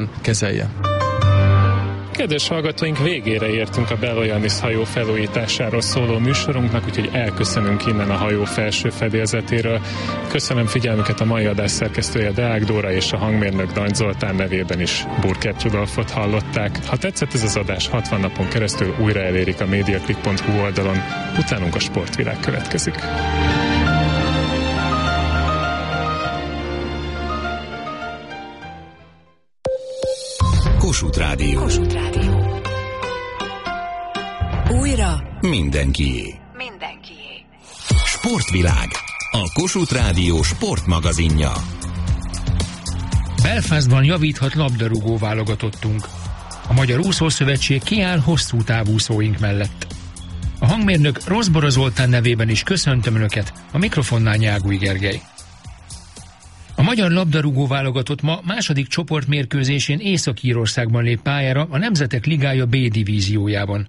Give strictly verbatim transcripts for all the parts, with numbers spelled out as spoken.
kezelje. Kedves hallgatóink, végére értünk a Beloyanis hajó felújításáról szóló műsorunknak, úgyhogy elköszönünk innen a hajó felső fedélzetéről. Köszönöm figyelmüket, a mai adás szerkesztője Deák Dóra és a hangmérnök Dancs Zoltán nevében is Burkert Rudolfot hallották. Ha tetszett ez az adás, hatvan napon keresztül újra elérik a mediaclick pont hu oldalon. Utánunk a sportvilág következik. Kossuth Rádió. Kossuth Rádió. Újra mindenkié. Mindenkié. Sportvilág. A Kossuth Rádió sportmagazinja. Belfastban javíthat labdarúgó válogatottunk. A Magyar Úszószövetség kiáll hosszú távúszóink mellett. A hangmérnök Rozbora Zoltán nevében is köszöntöm Önöket, a mikrofonnál Nyágúj Gergely. A magyar labdarúgó válogatott ma második csoportmérkőzésén Észak-Írországban lép pályára a Nemzetek Ligája B divíziójában.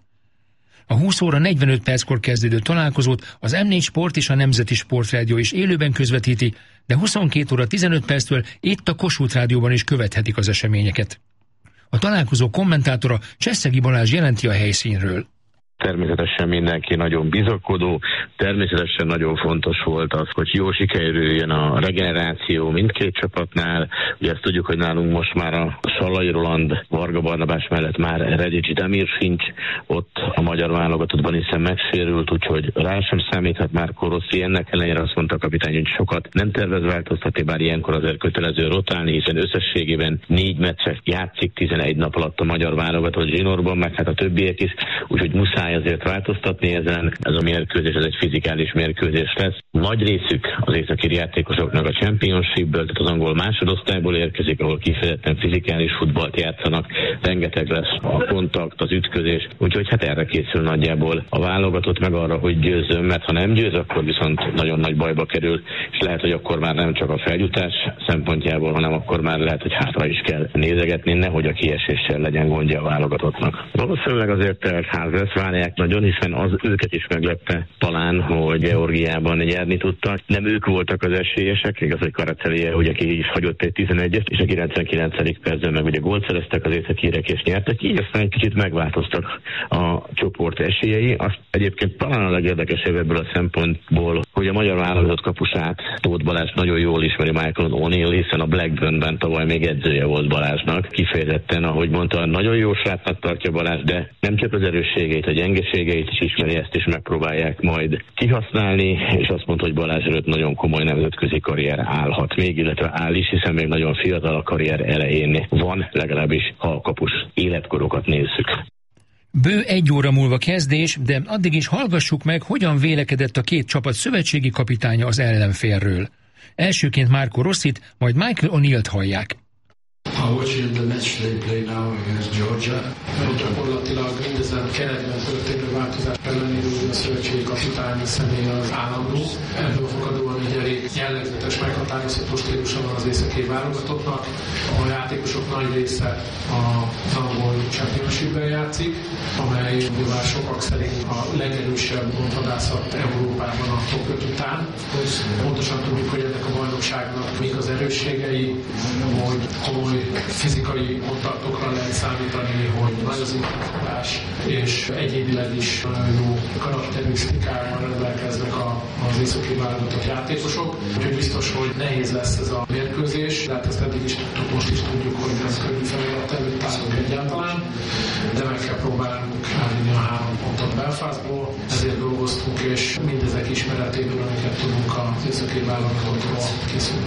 A húsz óra negyvenöt perckor kezdődő találkozót az em négy Sport és a Nemzeti Sportrádió is élőben közvetíti, de huszonkét óra tizenöt perctől itt a Kossuth Rádióban is követhetik az eseményeket. A találkozó kommentátora Cseszegi Balázs jelenti a helyszínről. Természetesen mindenki nagyon bizakodó, természetesen nagyon fontos volt az, hogy jól sikerüljön a regeneráció mindkét csapatnál. Ugye ezt tudjuk, hogy nálunk most már a Sallai Roland, Varga Barnabás mellett már Redics Damir sincs ott a magyar válogatottban, hiszen megsérült, úgyhogy rá sem számíthat már Rossi. Ennek ellenére azt mondta a kapitány, hogy sokat nem tervez változtatni, bár ilyenkor azért kötelező rotálni, hiszen összességében négy meccset játszik tizenegy nap alatt a magyar válogatott zsinórban, meg hát a többiek is, úgyhogy muszáj azért változtatni ezen. Ez a mérkőzés, ez egy fizikális mérkőzés lesz. Nagy részük az északíri játékosoknak a Championshipből, tehát az angol másodosztályból érkezik, ahol kifejezetten fizikális futballt játszanak. Rengeteg lesz a kontakt, az ütközés, úgyhogy hát erre készül nagyjából a válogatott, meg arra, hogy győzzön, mert ha nem győz, akkor viszont nagyon nagy bajba kerül, és lehet, hogy akkor már nem csak a feljutás szempontjából, hanem akkor már lehet, hogy hátra is kell nézegetni, nehogy a kieséssel legyen gondja a válogatottnak. Valószínűleg azért telt ház lesz, várják nagyon, hiszen az őket is meglepte talán, hogy Georgiában nyerni tudtak. Nem ők voltak az esélyesek, igaz, hogy Karacelije, ugye, aki is hagyott egy tizenegyet, és a kilencvenkilencedik percben meg ugye gólt szereztek az északírek és nyertek, így aztán egy kicsit megváltoztak a csoport esélyei. Azt egyébként talán a legérdekesebb ebből a szempontból, hogy a magyar válogatott kapusát, Tóth Balázs nagyon jól ismeri Michael O'Neill, hiszen a Blackburnben tavaly még edzője volt Balázsnak. Kifejezetten, ahogy mondta, nagyon jó srácnak tartja Balázs, de nem csak az erősségeit, a gyengeségeit is ismeri, ezt is megpróbálják majd kihasználni, és azt mondta, hogy Balázs előtt nagyon komoly nemzetközi karrier állhat még, illetve áll is, hiszen még nagyon fiatal, a karrier elején van, legalábbis ha a kapus életkorokat nézzük. Bő egy óra múlva kezdés, de addig is hallgassuk meg, hogyan vélekedett a két csapat szövetségi kapitánya az ellenfélről. Elsőként Marco Rossit, majd Michael O'Neillt hallják. Watching the match they play now against Georgia. Gyakorlatilag mindezen keretben történő változás ellenére a szövetségi kapitány személy az állandó. Ebből fakadóan egy elég jellegzetes, meghatározható stílusa van az északi válogatottnak. A játékosok nagy része az angol Championshipben játszik, amely már sokak szerint a legerősebb gondvadászat Európában a top öt után. Pontosan tudjuk, hogy ennek a bajnokságnak mik az erősségei, hogy komoly fizikai kontaktokra lehet számítani, hogy nagy az intenzitás, és egyébileg is nagyon jó karakterisztikával rendelkeznek az északi válogatott játékosok. Úgyhogy biztos, hogy nehéz lesz ez a mérkőzés, de hát ezt eddig is tudtuk, most is tudjuk, hogy nem könnyű feladat előtt állunk egyáltalán, de meg kell próbálnunk elvinni a három pontot Belfastból, ezért dolgoztunk, és mindezek ismeretében, amiket tudunk az északi válogatottról készülünk.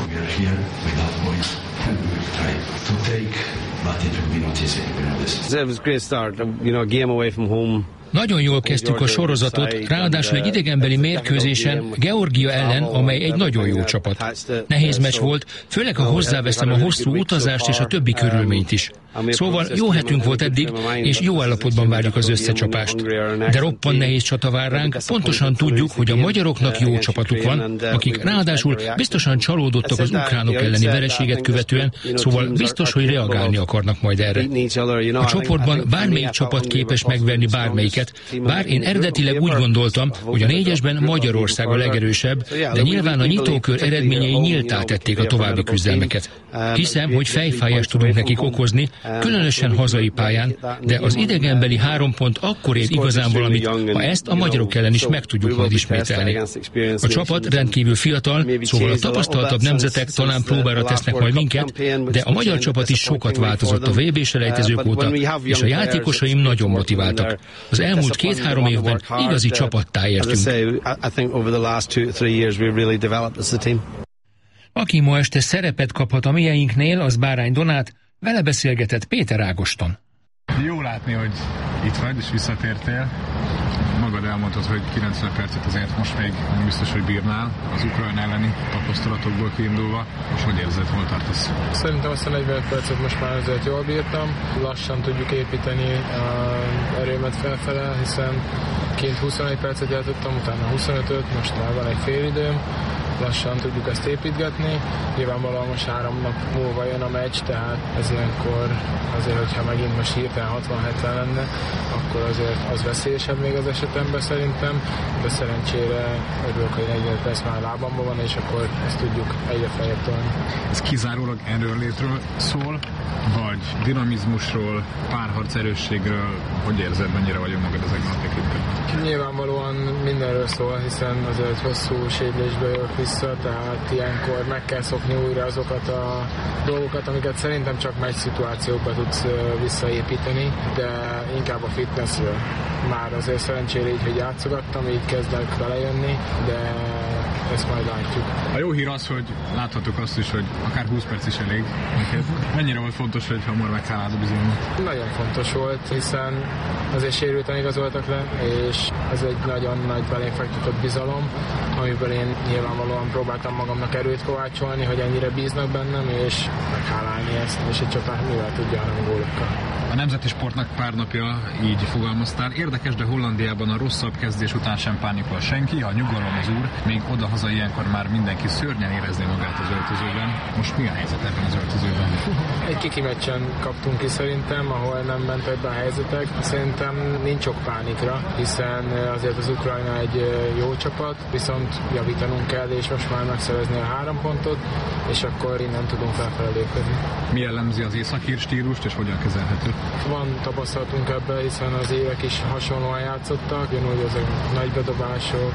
To take, but it will be not easy. It was a great start, you know, a game away from home. Nagyon jól kezdtük a sorozatot, ráadásul egy idegenbeli mérkőzésen Georgia ellen, amely egy nagyon jó csapat. Nehéz meccs volt, főleg ha hozzáveszem a hosszú utazást és a többi körülményt is. Szóval jó hetünk volt eddig, és jó állapotban várjuk az összecsapást. De roppant nehéz csata vár ránk, pontosan tudjuk, hogy a magyaroknak jó csapatuk van, akik ráadásul biztosan csalódottak az ukránok elleni vereséget követően, szóval biztos, hogy reagálni akarnak majd erre. A csoportban bármelyik csapat képes megverni bármelyiket, őket, bár én eredetileg úgy gondoltam, hogy a négyesben Magyarország a legerősebb, de nyilván a nyitókör eredményei nyíltá tették a további küzdelmeket. Hiszem, hogy fejfájást tudunk nekik okozni, különösen hazai pályán, de az idegenbeli három pont akkor ér igazán valamit, ha ezt a magyarok ellen is meg tudjuk majd ismételni. A csapat rendkívül fiatal, szóval a tapasztaltabb nemzetek talán próbára tesznek majd minket, de a magyar csapat is sokat változott a vé bé-selejtezők óta, és a játékosaim nagyon motiváltak. Az elmúlt két-három évben igazi csapattá értünk. Aki ma este szerepet kaphat a mieinknél, az Bárány Donát, vele beszélgetett Péter Ágoston. Jó látni, hogy itt vagy, és visszatértél. Magad elmondtad, hogy kilencven percet azért most még nem biztos, hogy bírnál az Ukrajna elleni tapasztalatokból kiindulva. Most hogy érzed, hol tartasz? Szerintem azt a negyvenöt percet most már azért jól bírtam. Lassan tudjuk építeni az erőmet felfele, hiszen kint huszonegy percet játszottam, utána huszonötöt, most már van egy fél időm. Lassan tudjuk ezt építgetni. Nyilvánvalóan most három nap múlva jön a meccs, tehát ez ilyenkor azért, hogyha megint most hirtelen hatvan-hetven lenne, akkor azért az veszélyesebb még az esetemben szerintem, de szerencsére örülök, hogy negyvenöt perc már lábamban van, és akkor ezt tudjuk egyre feljebb tolni. Ez kizárólag erőnlétről szól, vagy dinamizmusról, párharc erősségről? Hogy érzed, mennyire vagyunk magad ezekben a tekintetben? Nyilvánvalóan mindenről szól, hiszen azért egy hosszú sérülésből jövök vissza, tehát ilyenkor meg kell szokni újra azokat a dolgokat, amiket szerintem csak meccs szituációkban tudsz visszaépíteni, de inkább a fitnessről. Már azért szerencsére így, hogy játszogattam, így kezdek belejönni, de ezt majd látjuk. A jó hír az, hogy láthatok azt is, hogy akár húsz perc is elég neked. Mennyire volt fontos, hogy hamar meghálálod a bizalmat? Nagyon fontos volt, hiszen azért sérülten igazoltak le, és ez egy nagyon nagy belém fektetett bizalom, amiből én nyilvánvalóan próbáltam magamnak erőt kovácsolni, hogy ennyire bíznak bennem, és meghálálni ezt, és egy csapat mivel tudja, hanem gólokkal. A nemzeti sportnak pár napja így fogalmaztál. Érdekes, de Hollandiában a rosszabb kezdés után sem pánikol senki, ha nyugalom az úr, még odahaza ilyenkor már mindenki szörnyen érezni magát az öltözőben. Most mi a helyzet ebben az öltözőben? Egy kiki meccsen kaptunk ki szerintem, ahol nem mentek be a helyzetek. Szerintem nincs sok pánikra, hiszen azért az Ukrajna egy jó csapat, viszont javítanunk kell, és most már megszerezni a három pontot, és akkor innen tudunk felfelé lépni. Mi jellemzi az északír stílust, és hogyan kezelhető? Van tapasztalatunk ebben, hiszen az évek is hasonlóan játszottak, ugyanúgy azok nagy bedobások,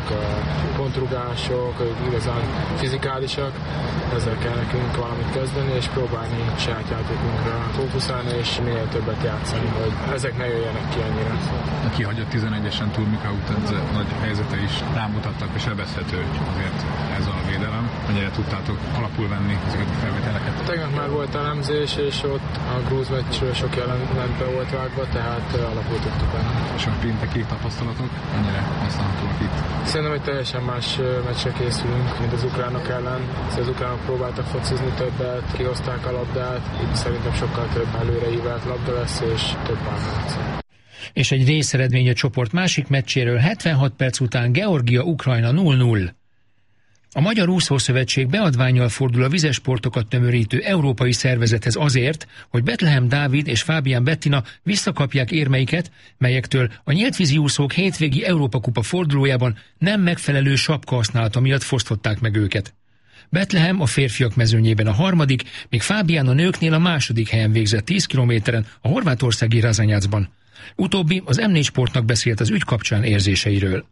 pontrugások, igazán fizikálisak, ezzel kell nekünk valamit kezdeni, és próbálni saját játékunkra fókuszálni, és minél többet játszani, hogy ezek ne jöjjenek ki annyira. A kihagyott tizenegyesen Turmika után nagy helyzete is rámutattak, és sebezhető azért ez a védelem. Mennyire tudtátok alapul venni ezeket a felvételeket? Tegnap már volt elemzés, és ott a grúz meccsről sok jelentbe volt vágva, tehát alapul tudtuk venni. És a pénteki tapasztalatok mennyire használhatóak itt? Szerintem, hogy teljesen más meccsre készülünk, mint az ukránok ellen. Az ukránok próbáltak focizni többet, kihozták a labdát, itt szerintem sokkal több előreívelt labda lesz, és több párharc. És egy részeredmény a csoport másik meccséről hetvenhat perc után Georgia-Ukrajna nulla nulla. A Magyar Úszószövetség beadvánnyal fordul a vizesportokat tömörítő európai szervezethez azért, hogy Betlehem Dávid és Fábián Bettina visszakapják érmeiket, melyektől a nyíltvízi úszók hétvégi Európa-kupa fordulójában nem megfelelő sapka használata miatt fosztották meg őket. Betlehem a férfiak mezőnyében a harmadik, míg Fábián a nőknél a második helyen végzett tíz kilométeren a horvátországi Razanyacban. Utóbbi az em négy Sportnak beszélt az ügy kapcsán érzéseiről.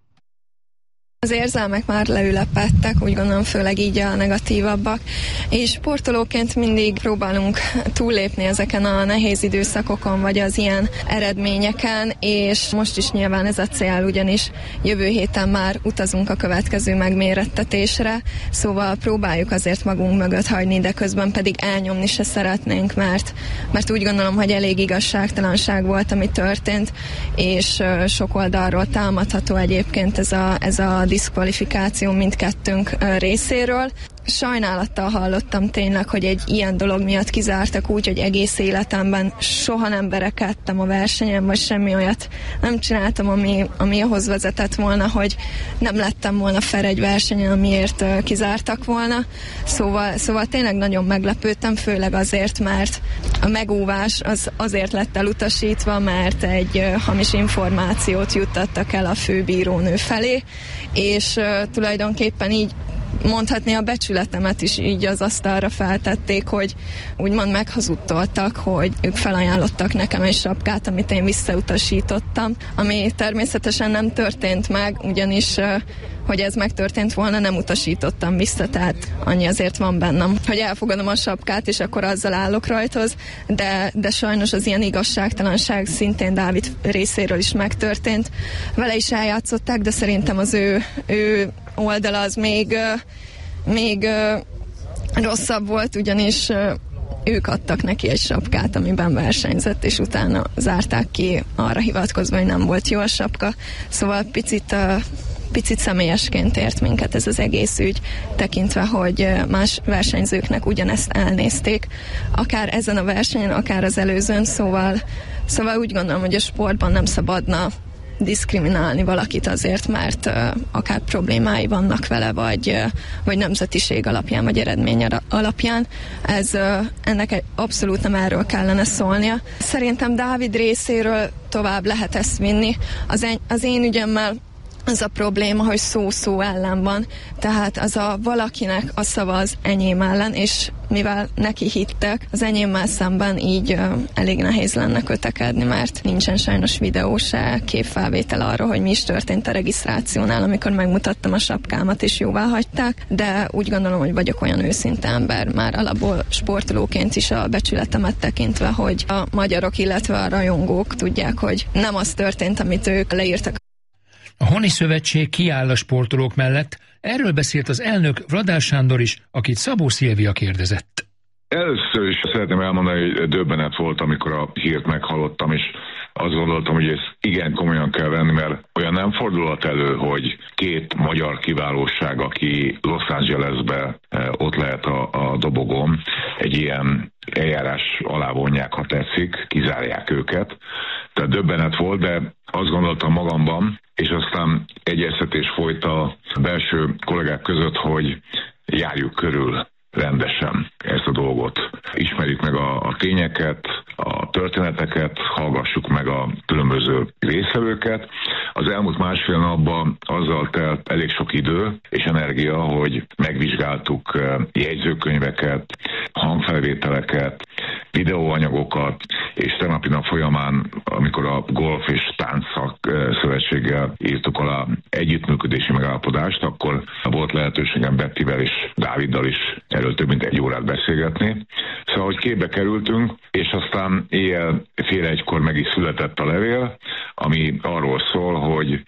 Az érzelmek már leülepedtek, úgy gondolom főleg így a negatívabbak, és sportolóként mindig próbálunk túllépni ezeken a nehéz időszakokon, vagy az ilyen eredményeken, és most is nyilván ez a cél, ugyanis jövő héten már utazunk a következő megmérettetésre, szóval próbáljuk azért magunk mögött hagyni, de közben pedig elnyomni se szeretnénk, mert, mert úgy gondolom, hogy elég igazságtalanság volt, ami történt, és sok oldalról támadható egyébként ez a, ez a diszkvalifikáció mindkettőnk részéről. sajnálattal hallottam tényleg, hogy egy ilyen dolog miatt kizártak úgy, hogy egész életemben soha nem berekedtem a versenyen, vagy semmi olyat nem csináltam, ami, ami ahhoz vezetett volna, hogy nem lettem volna fel egy versenyen, amiért uh, kizártak volna. Szóval, szóval tényleg nagyon meglepődtem, főleg azért, mert a megúvás az azért lett elutasítva, mert egy uh, hamis információt juttattak el a főbírónő felé, és uh, tulajdonképpen így mondhatni a becsületemet is így az asztalra feltették, hogy úgymond meghazudtoltak, hogy ők felajánlottak nekem egy sapkát, amit én visszautasítottam, ami természetesen nem történt meg, ugyanis hogy ez megtörtént volna, nem utasítottam vissza, tehát annyi azért van bennem, hogy elfogadom a sapkát, és akkor azzal állok rajthoz, de, de sajnos az ilyen igazságtalanság szintén Dávid részéről is megtörtént. Vele is eljátszották, de szerintem az ő, ő oldala az még, még rosszabb volt, ugyanis ők adtak neki egy sapkát, amiben versenyzett, és utána zárták ki arra hivatkozva, hogy nem volt jó a sapka. Szóval picit Picit személyesként ért minket ez az egész ügy, tekintve, hogy más versenyzőknek ugyanezt elnézték, akár ezen a versenyen, akár az előzőn, szóval, szóval úgy gondolom, hogy a sportban nem szabadna diszkriminálni valakit azért, mert uh, akár problémái vannak vele, vagy, uh, vagy nemzetiség alapján, vagy eredmény alapján. Ez, uh, ennek abszolút nem erről kellene szólnia. Szerintem Dávid részéről tovább lehet ezt vinni. Az, en, az én ügyemmel az a probléma, hogy szó-szó ellen van, tehát az a valakinek a szava az enyém ellen, és mivel neki hittek, az enyémmel szemben így uh, elég nehéz lenne kötekedni, mert nincsen sajnos videó se, képfelvétel arról, hogy mi is történt a regisztrációnál, amikor megmutattam a sapkámat, és jóvá hagyták, de úgy gondolom, hogy vagyok olyan őszinte ember, már alapból sportolóként is a becsületemet tekintve, hogy a magyarok, illetve a rajongók tudják, hogy nem az történt, amit ők leírtak. A Honi Szövetség kiáll a sportolók mellett, erről beszélt az elnök Vladár Sándor is, akit Szabó Szilvia kérdezett. Először is szeretném elmondani, hogy döbbenet volt, amikor a hírt meghallottam, és azt gondoltam, hogy ezt igen komolyan kell venni, mert olyan nem fordulhat elő, hogy két magyar kiválóság, aki Los Angelesbe ott lehet a, a dobogón, egy ilyen eljárás alá vonják, ha tetszik, kizárják őket. Tehát döbbenet volt, de azt gondoltam magamban, és aztán egyeztetés folyt a belső kollégák között, hogy járjuk körül rendesen ezt a dolgot. Ismerjük meg a, a tényeket, a történeteket, hallgassuk meg a különböző résztvevőket. Az elmúlt másfél napban azzal telt elég sok idő és energia, hogy megvizsgáltuk jegyzőkönyveket, hangfelvételeket, videóanyagokat, és tegnapi nap folyamán, amikor a Golf és Tánc Szövetséggel írtuk alá együttműködési megállapodást, akkor volt lehetőségem Bettivel és Dáviddal is erről több mint egy órát beszélgetni. Szóval, hogy képbe kerültünk, és aztán éjjel fél egykor meg is született a levél, ami arról szól, hogy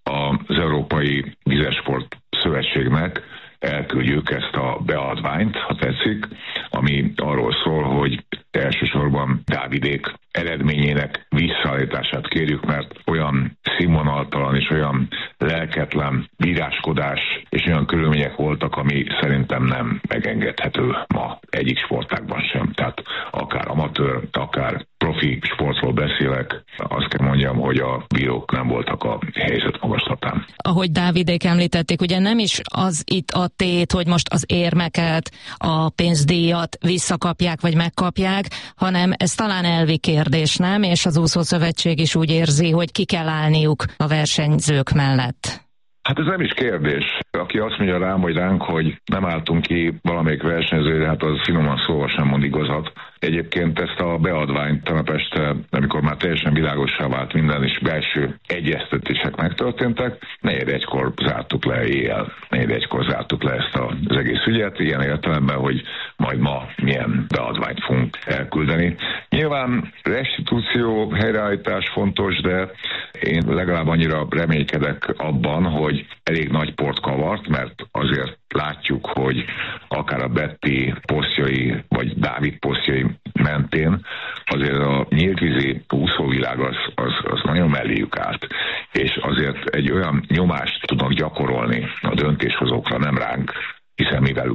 az Európai Vizesport Szövetségnek elküldjük ezt a beadványt, ha tetszik, ami arról szól, hogy elsősorban Dávidék eredményének visszaállítását kérjük, mert olyan színvonaltalan és olyan lelketlen bíráskodás és olyan körülmények voltak, ami szerintem nem megengedhető ma egyik sportágban sem. Tehát akár amatőr, akár profi sportról beszélek, azt kell mondjam, hogy a bírók nem voltak a helyzet magaslatán. Ahogy Dávidék említették, ugye nem is az itt a tét, hogy most az érmeket, a pénzdíjat visszakapják vagy megkapják, hanem ez talán elvi kérdés, nem? És az úszószövetség is úgy érzi, hogy ki kell állniuk a versenyzők mellett. Hát ez nem is kérdés. Aki azt mondja rám vagy ránk, hogy nem álltunk ki valamelyik versenyzőre, hát az finoman szóval sem mond igazat. Egyébként ezt a beadványt tegnap este, amikor már teljesen világossá vált minden, és belső egyeztetések megtörténtek, negyed egykor zártuk le éjjel. Negyed egykor zártuk le ezt az egész ügyet, ilyen értelemben, hogy majd ma milyen beadványt fogunk elküldeni. Nyilván restitúció, helyreállítás fontos, de én legalább annyira reménykedek abban, hogy elég nagy port kavart, mert azért látjuk, hogy akár a Betty posztjai, vagy Dávid posztjai mentén azért a nyíltvízi úszóvilág az, az, az nagyon melléjük állt. És azért egy olyan nyomást tudnak gyakorolni a döntéshozókra, nem ránk, hiszen mivel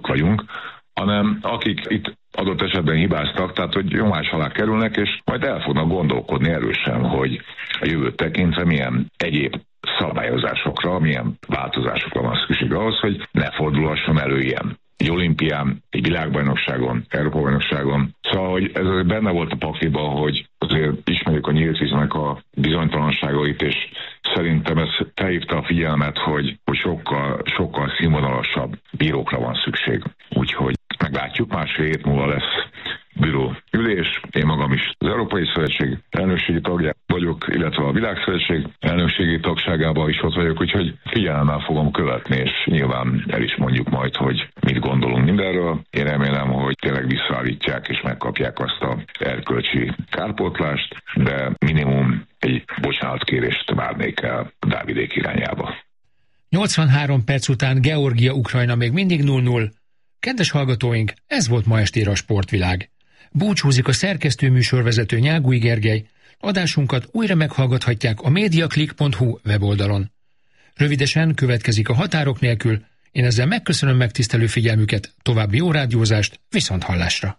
ők vagyunk, hanem akik itt adott esetben hibáztak, tehát hogy nyomás alá kerülnek, és majd el fognak gondolkodni erősen, hogy a jövőt tekintve milyen egyéb szabályozásokra, milyen változásokra van szükség ahhoz, hogy ne fordulhasson elő ilyen. Egy olimpián, egy világbajnokságon, Európa-bajnokságon. Szóval, hogy ez azért benne volt a pakliban, hogy azért ismerjük a nyílt víznek a bizonytalanságait, és szerintem ez felhívta a figyelmet, hogy, hogy sokkal, sokkal színvonalasabb bírókra van szükség. Úgyhogy meglátjuk, másfél hét múlva lesz bíró ülés. Én magam is az Európai Szövetség elnökségi tagja vagyok, illetve a Világszövetség elnökségi tagságában is ott vagyok, úgyhogy figyelemmel fogom követni, és nyilván el is mondjuk majd, hogy mit gondolunk mindenről. Én remélem, hogy tényleg visszaállítják és megkapják azt a erkölcsi kárpótlást, de minimum egy bocsánatkérést várnék el Dávidék irányába. nyolcvanhárom perc után Georgia-Ukrajna még mindig nulla nulla. Kedves hallgatóink, ez volt ma estére a Sportvilág. Búcsúzik a szerkesztő műsorvezető Nyágúj Gergely. Adásunkat újra meghallgathatják a mediaclick pont hu weboldalon. Rövidesen következik a Határok nélkül. Én ezzel megköszönöm megtisztelő figyelmüket, további jó rádiózást, viszont hallásra.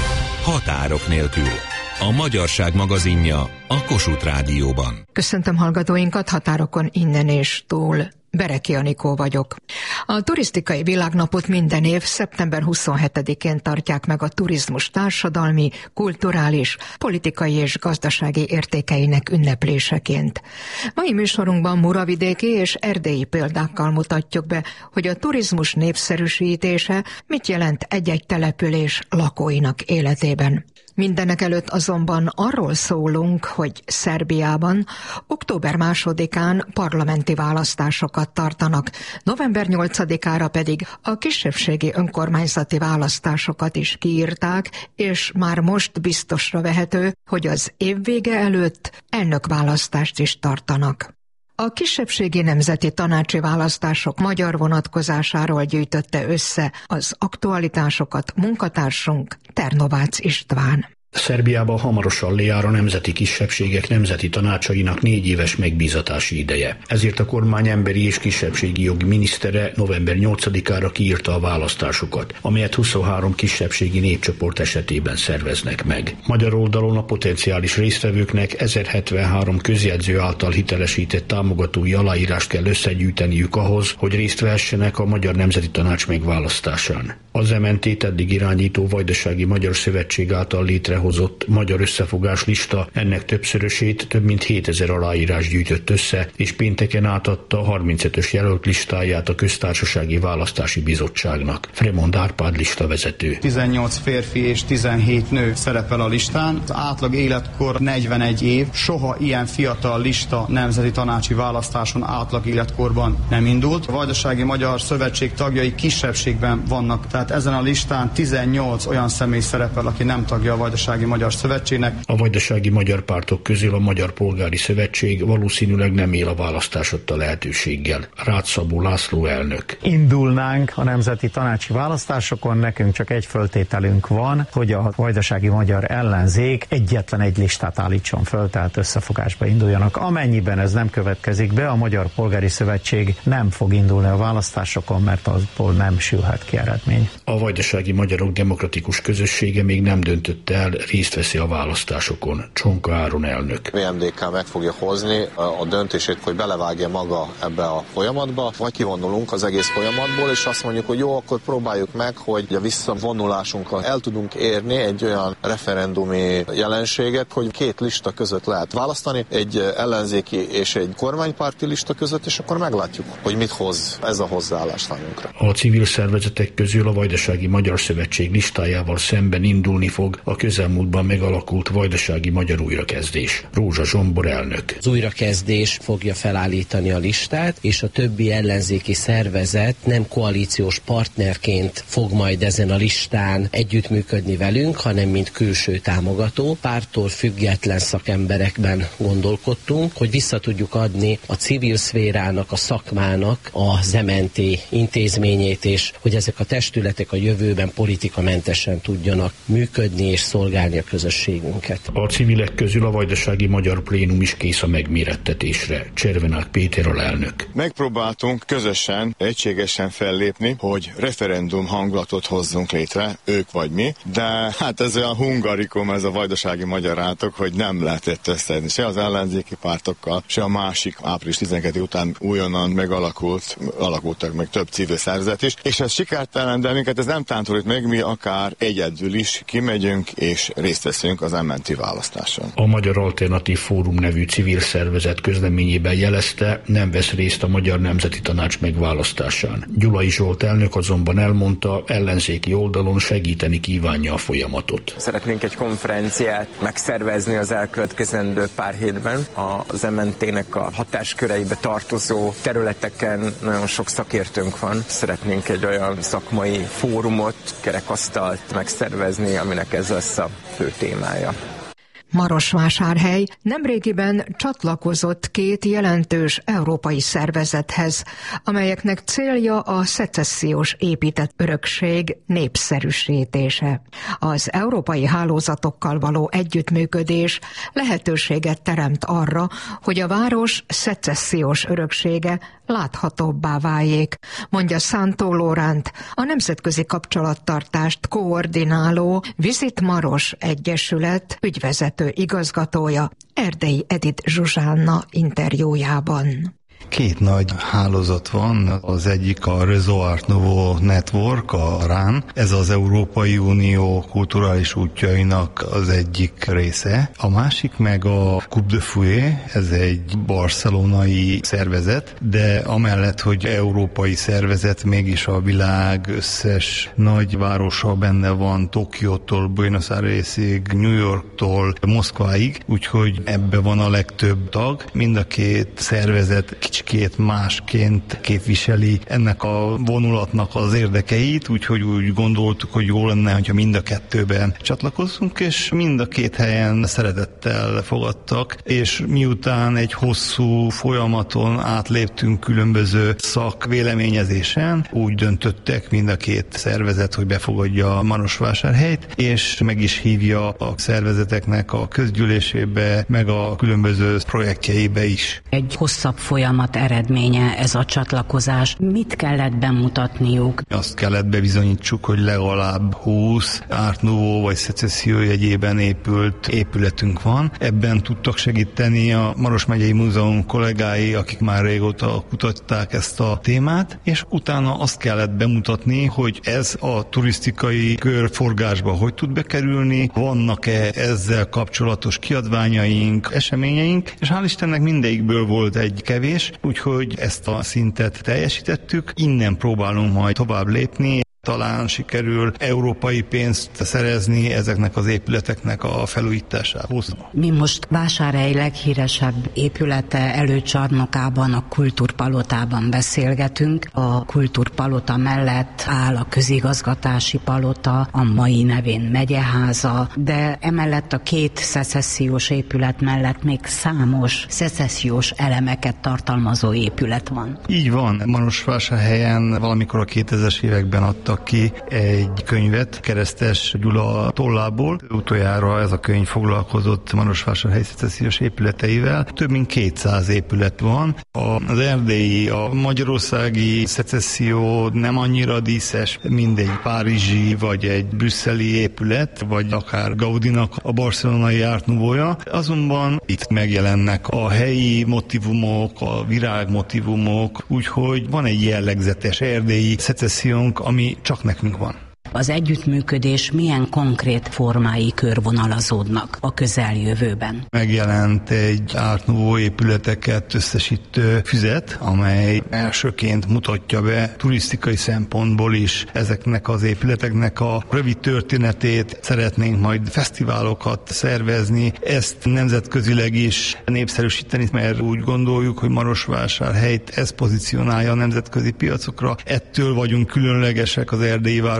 Határok nélkül. A Magyarság magazinja a Kossuth Rádióban. Köszöntöm hallgatóinkat határokon innen és túl. Bereki Anikó vagyok. A turisztikai világnapot minden év szeptember huszonhetedikén tartják meg a turizmus társadalmi, kulturális, politikai és gazdasági értékeinek ünnepléseként. Mai műsorunkban muravidéki és erdélyi példákkal mutatjuk be, hogy a turizmus népszerűsítése mit jelent egy-egy település lakóinak életében. Mindenekelőtt azonban arról szólunk, hogy Szerbiában október másodikán parlamenti választásokat tartanak, november nyolcadikára pedig a kisebbségi önkormányzati választásokat is kiírták, és már most biztosra vehető, hogy az év vége előtt elnökválasztást is tartanak. A kisebbségi nemzeti tanácsi választások magyar vonatkozásáról gyűjtötte össze az aktualitásokat munkatársunk Ternovácz István. Szerbiában hamarosan lejár a nemzeti kisebbségek nemzeti tanácsainak négy éves megbízatási ideje. Ezért a kormány emberi és kisebbségi jogi minisztere november nyolcadikára kiírta a választásokat, amelyet huszonhárom kisebbségi népcsoport esetében szerveznek meg. Magyar oldalon a potenciális résztvevőknek ezerhetvenhárom közjegyző által hitelesített támogatói aláírást kell összegyűjteniük ahhoz, hogy részt vehessenek a Magyar Nemzeti Tanács megválasztásán. Az em en té-t eddig irányító Vajdasági Magyar Szövetség által létrehozott Magyar Összefogás lista ennek többszörösét, több mint hétezer aláírás gyűjtött össze, és pénteken átadta a harmincötös jelölt listáját a Köztársasági Választási Bizottságnak. Fremond Árpád listavezető. tizennyolc férfi és tizenhét nő szerepel a listán. Az átlag életkor negyvenegy év. Soha ilyen fiatal lista nemzeti tanácsi választáson átlag életkorban nem indult. A Vajdasági Magyar Szövetség tagjai kisebbségben vannak, tehát ezen a listán tizennyolc olyan személy szerepel, aki nem tagja a Vajdasági Magyar Szövetségnek. A vajdasági magyar pártok közül a Magyar Polgári Szövetség valószínűleg nem él a választás adta lehetőséggel. Rácz Szabó László elnök. Indulnánk a nemzeti tanácsi választásokon, nekünk csak egy föltételünk van, hogy a vajdasági magyar ellenzék egyetlen egy listát állítson föl, tehát összefogásba induljanak. Amennyiben ez nem következik be, a Magyar Polgári Szövetség nem fog indulni a választásokon, mert azból nem sülhet ki eredmény. A Vajdasági Magyarok Demokratikus Közössége még nem döntötte el, részt veszi a választásokon. Csonka Áron elnök. vé em dé ká meg fogja hozni a döntését, hogy belevágja maga ebbe a folyamatba, vagy kivonulunk az egész folyamatból, és azt mondjuk, hogy jó, akkor próbáljuk meg, hogy a visszavonulásunkkal el tudunk érni egy olyan referendumi jelenséget, hogy két lista között lehet választani, egy ellenzéki és egy kormánypárti lista között, és akkor meglátjuk, hogy mit hoz ez a hozzáállás számunkra. A civil szervezetek közül a Vajdasági Magyar Szövetség listájával szemben indulni fog a közelmúltban megalakult Vajdasági Magyar Újrakezdés. Rózsa Zsombor elnök. Az újrakezdés fogja felállítani a listát, és a többi ellenzéki szervezet nem koalíciós partnerként fog majd ezen a listán együttműködni velünk, hanem mint külső támogató. Pártól független szakemberekben gondolkodtunk, hogy vissza tudjuk adni a civil szférának, a szakmának az em en té intézményét, és hogy ezek a testületek a jövőben politikamentesen tudjanak működni és szolgálni integrálni a közösségünket. A civilek közül a Vajdasági Magyar Plénum is kész a megmérettetésre. Cservenák Péter alelnök. Megpróbáltunk közösen, egységesen fellépni, hogy referendum hangulatot hozzunk létre, ők vagy mi, de hát ez olyan hungarikum, ez a vajdasági magyarátok, hogy nem lehetett összeadni se az ellenzéki pártokkal, se a másik április tizenkettő után újonnan megalakult, alakultak meg több civil szervezet is, és ez sikertelen, de minket ez nem tántorít meg, mi akár egyedül is kimegyünk és részt veszünk az em en té választáson. A Magyar Alternatív Fórum nevű civil szervezet közleményében jelezte, nem vesz részt a Magyar Nemzeti Tanács megválasztásán. Gyulai Zsolt elnök azonban elmondta, ellenzéki oldalon segíteni kívánja a folyamatot. Szeretnénk egy konferenciát megszervezni az elkövetkezendő pár hétben. Az em en té-nek a hatásköreibe tartozó területeken nagyon sok szakértőnk van. Szeretnénk egy olyan szakmai fórumot, kerekasztalt megszervezni, aminek ez lesz a fő témája. Marosvásárhely nemrégiben csatlakozott két jelentős európai szervezethez, amelyeknek célja a szecessziós épített örökség népszerűsítése. Az európai hálózatokkal való együttműködés lehetőséget teremt arra, hogy a város szecessziós öröksége láthatóbbá váljék, mondja Szántó Lóránt, a nemzetközi kapcsolattartást koordináló Visit Maros Egyesület ügyvezető igazgatója Erdei Edith Zsuzsánna interjújában. Két nagy hálózat van, az egyik a Réseau Art Nouveau Network, a rán. Ez az Európai Unió kulturális útjainak az egyik része. A másik meg a Coupe de Fouet, ez egy barcelonai szervezet, de amellett, hogy európai szervezet, mégis a világ összes nagyvárosa benne van, Tokiótól, Buenos Airesig, New Yorktól, Moszkváig, úgyhogy ebbe van a legtöbb tag. Mind a két szervezet kicsikét másként képviseli ennek a vonulatnak az érdekeit, úgyhogy úgy gondoltuk, hogy jó lenne, hogyha mind a kettőben csatlakozzunk, és mind a két helyen szeretettel fogadtak, és miután egy hosszú folyamaton átléptünk különböző szakvéleményezésen, úgy döntöttek mind a két szervezet, hogy befogadja Marosvásárhelyt, és meg is hívja a szervezeteknek a közgyűlésébe, meg a különböző projektjeibe is. Egy hosszabb folyamat eredménye ez a csatlakozás. Mit kellett bemutatniuk? Azt kellett bebizonyítsuk, hogy legalább húsz Art Nouveau vagy szecesszió jegyében épült épületünk van. Ebben tudtak segíteni a Maros megyei múzeum kollégái, akik már régóta kutatták ezt a témát, és utána azt kellett bemutatni, hogy ez a turisztikai körforgásba hogy tud bekerülni, vannak-e ezzel kapcsolatos kiadványaink, eseményeink, és hál' Istennek mindegyikből volt egy kevés, úgyhogy ezt a szintet teljesítettük. Innen próbálunk majd tovább lépni. Talán sikerül európai pénzt szerezni ezeknek az épületeknek a felújításához. Mi most Vásárhely leghíresebb épülete előcsarnokában, a Kultúrpalotában beszélgetünk. A Kultúrpalota mellett áll a közigazgatási palota, a mai nevén megyeháza, de emellett a két szecessziós épület mellett még számos szecessziós elemeket tartalmazó épület van. Így van. Marosvásárhelyen valamikor a kétezres években adta ki egy könyvet Keresztes Gyula tollából. Utoljára ez a könyv foglalkozott Marosvásárhely szecessziós épületeivel. Több mint kétszáz épület van. Az erdélyi, a magyarországi szecesszió nem annyira díszes, mint egy párizsi vagy egy brüsszeli épület, vagy akár Gaudinak a barcelonai Art Nouveau-ja. Azonban itt megjelennek a helyi motivumok, a virágmotivumok, úgyhogy van egy jellegzetes erdélyi szecessziónk, ami csak nekünk van. Az együttműködés milyen konkrét formái körvonalazódnak a közeljövőben? Megjelent egy Art Nouveau épületeket összesítő füzet, amely elsőként mutatja be turisztikai szempontból is ezeknek az épületeknek a rövid történetét. Szeretnénk majd fesztiválokat szervezni, ezt nemzetközileg is népszerűsíteni, mert úgy gondoljuk, hogy Marosvásárhelyt ez pozícionálja a nemzetközi piacokra. Ettől vagyunk különlegesek az erdélyi városok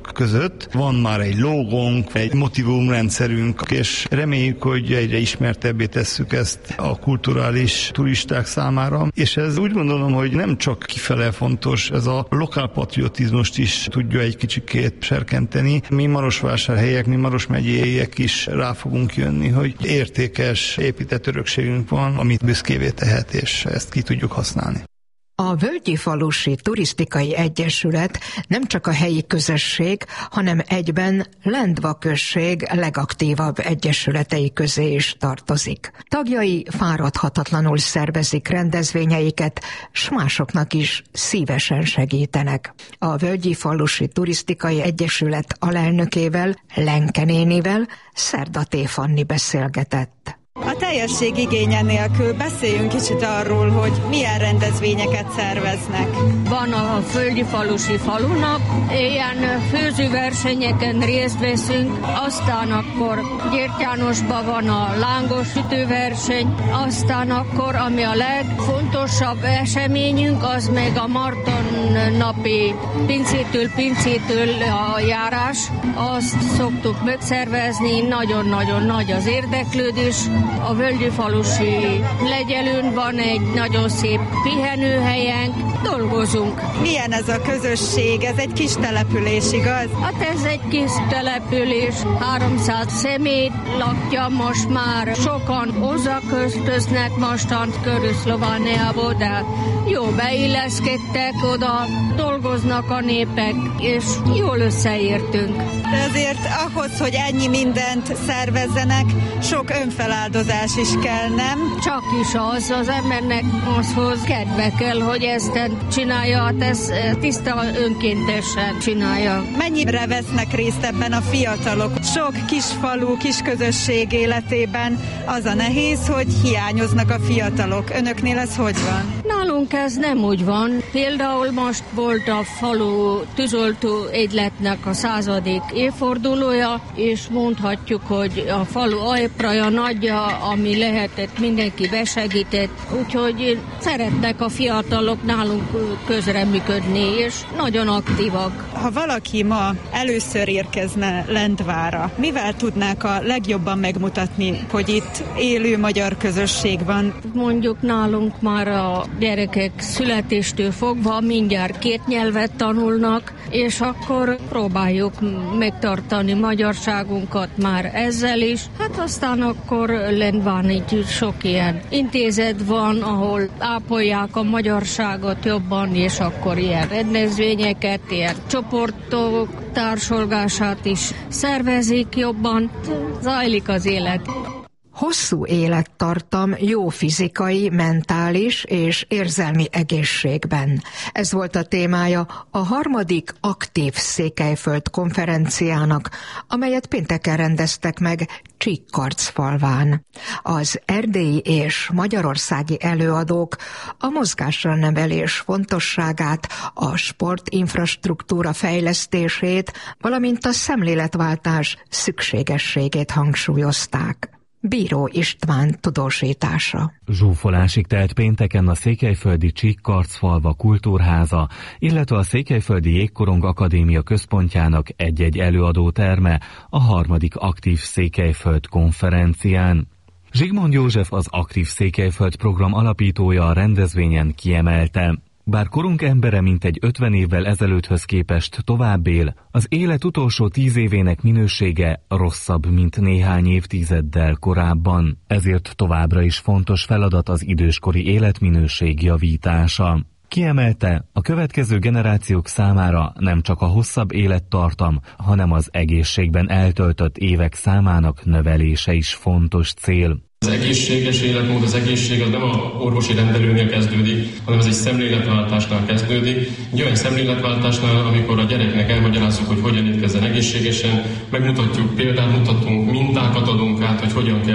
fiatalok között. Van már egy logónk, egy motivumrendszerünk, és reméljük, hogy egyre ismertebbé tesszük ezt a kulturális turisták számára. És ez úgy gondolom, hogy nem csak kifele fontos, ez a lokálpatriotizmust is tudja egy kicsikét serkenteni. Mi Marosvásárhelyek, mi Maros megyéiek is rá fogunk jönni, hogy értékes épített örökségünk van, amit büszkévé tehet, és ezt ki tudjuk használni. A Völgyifalusi Turisztikai Egyesület nem csak a helyi közösség, hanem egyben Lendva község legaktívabb egyesületei közé is tartozik. Tagjai fáradhatatlanul szervezik rendezvényeiket, s másoknak is szívesen segítenek. A Völgyifalusi Turisztikai Egyesület alelnökével, Lenke nénivel Szerdaté Fanni beszélgetett. A teljesség igénye nélkül beszéljünk kicsit arról, hogy milyen rendezvényeket szerveznek. Van a Völgyifalusi Falunap, ilyen főzőversenyeken részt veszünk, aztán akkor Gyért Jánosban van a lángos sütőverseny, aztán akkor, ami a legfontosabb eseményünk, az meg a Marton napi pincétől pincétől a járás. Azt szoktuk megszervezni, nagyon-nagyon nagy az érdeklődés. A Völgyifalusi Legyelőn van egy nagyon szép pihenőhelyen, dolgozunk. Milyen ez a közösség? Ez egy kis település, igaz? Hát ez egy kis település, háromszáz személy lakja most már. Sokan hozzáköltöznek mostant Körül-Szlovániából, de jó beilleszkedtek oda, dolgoznak a népek, és jól összeértünk. De azért ahhoz, hogy ennyi mindent szervezzenek, sok önfeláldozás is kell, nem? Csak is az, az embernek azhoz kedve kell, hogy ezt csinálja, hát ez tiszta önkéntesen csinálja. Mennyire vesznek részt ebben a fiatalok? Sok kis falu, kis közösség életében az a nehéz, hogy hiányoznak a fiatalok. Önöknél ez hogy van? Nálunk ez nem úgy van. Például most volt a falu tűzoltó egyletnek a századik évfordulója, és mondhatjuk, hogy a falu ajpraja nagyja, ami lehetett, mindenki besegített, úgyhogy szeretnek a fiatalok nálunk közreműködni, és nagyon aktívak. Ha valaki ma először érkezne Lendvára, mivel tudnák a legjobban megmutatni, hogy itt élő magyar közösség van? Mondjuk nálunk már a gyerekek születéstől fogva mindjárt két nyelvet tanulnak, és akkor próbáljuk megtartani magyarságunkat már ezzel is. Hát aztán akkor Lendván így sok ilyen intézet van, ahol ápolják a magyarságot jobban, és akkor ilyen rendezvényeket, ilyen csoportok társolgását is szervezik jobban. Zajlik az élet. Hosszú élettartam jó fizikai, mentális és érzelmi egészségben. Ez volt a témája a harmadik aktív Székelyföld konferenciának, amelyet pénteken rendeztek meg Csíkkarcfalván. Az erdélyi és magyarországi előadók a mozgásra nevelés fontosságát, a sportinfrastruktúra fejlesztését, valamint a szemléletváltás szükségességét hangsúlyozták. Bíró István tudósítása. Zsúfolásig telt pénteken a székelyföldi Csíkkarcfalva kultúrháza, illetve a Székelyföldi Jégkorong Akadémia központjának egy-egy előadóterme a harmadik aktív Székelyföld konferencián. Zsigmond József, az Aktív Székelyföld program alapítója, a rendezvényen kiemelte: bár korunk embere mintegy ötven évvel ezelőtthöz képest tovább él, az élet utolsó tíz évének minősége rosszabb, mint néhány évtizeddel korábban. Ezért továbbra is fontos feladat az időskori életminőség javítása. Kiemelte, a következő generációk számára nem csak a hosszabb élettartam, hanem az egészségben eltöltött évek számának növelése is fontos cél. Az egészséges életmód, az egészség az nem a orvosi rendelőnél kezdődik, hanem ez egy szemléletváltásnál kezdődik. Egy olyan szemléletváltásnál, amikor a gyereknek elmagyarázzuk, hogy hogyan étkezzen egészségesen, megmutatjuk, példát mutatunk, mintákat adunk át, hogy hogyan kell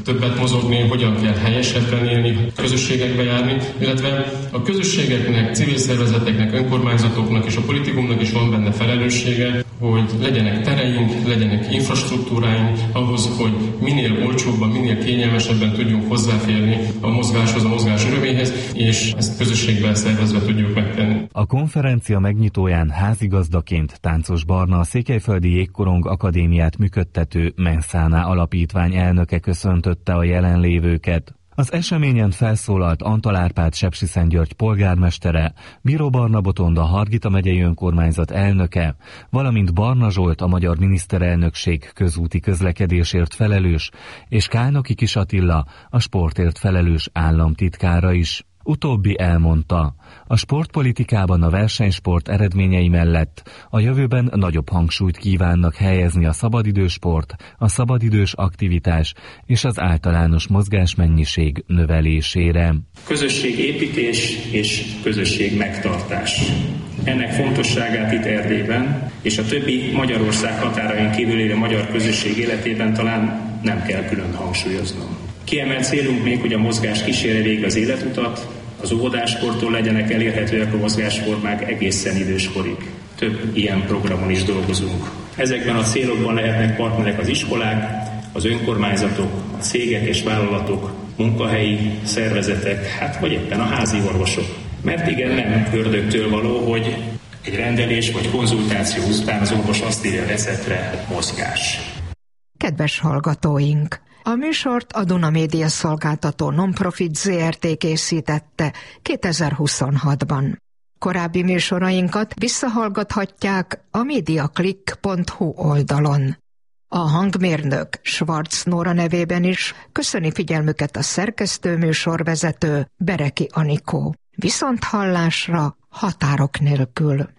többet mozogni, hogyan kell helyesebben élni, közösségekbe járni, illetve a közösségeknek, civil szervezeteknek, önkormányzatoknak és a politikumnak is van benne felelőssége, hogy legyenek tereink, legyenek infrastruktúráink ahhoz, hogy minél olcsóbban, minél kényelmesebben tudjunk hozzáférni a mozgáshoz, a mozgás öröméhez, és ezt közösségben szervezve tudjuk megtenni. A konferencia megnyitóján házigazdaként Táncos Barna, a Székelyföldi Jégkorong Akadémiát működtető Menszáná Alapítvány elnöke köszöntötte a jelenlévőket. Az eseményen felszólalt Antal Árpád Sepsiszentgyörgy polgármestere, Bíró Barna Botond, a Hargita megyei önkormányzat elnöke, valamint Barna Zsolt, a magyar miniszterelnökség közúti közlekedésért felelős, és Kálnoki Kis Attila, a sportért felelős államtitkára is. Utóbbi elmondta, a sportpolitikában a versenysport eredményei mellett a jövőben nagyobb hangsúlyt kívánnak helyezni a szabadidősport, a szabadidős aktivitás és az általános mozgásmennyiség növelésére. Közösségépítés és közösség megtartás. Ennek fontosságát itt Erdélyben és a többi Magyarország határain kívül élő magyar közösség életében talán nem kell külön hangsúlyoznom. Kiemelt célunk még, hogy a mozgás kísérje végig az életutat, az óvodáskortól legyenek elérhetőek a mozgásformák egészen időskorig. Több ilyen programon is dolgozunk. Ezekben a célokban lehetnek partnerek az iskolák, az önkormányzatok, a cégek és vállalatok, munkahelyi szervezetek, hát vagy éppen a házi orvosok. Mert igen, nem ördögtől való, hogy egy rendelés vagy konzultáció után az orvos azt írja a receptre: mozgás. Kedves hallgatóink! A műsort a Duna Média Szolgáltató Nonprofit zé er té készítette kétezer-huszonhatban. Korábbi műsorainkat visszahallgathatják a mediaclick pont hu oldalon. A hangmérnök Schwarz Nóra nevében is köszöni figyelmüket a szerkesztő műsorvezető Bereki Anikó. Viszonthallásra határok nélkül.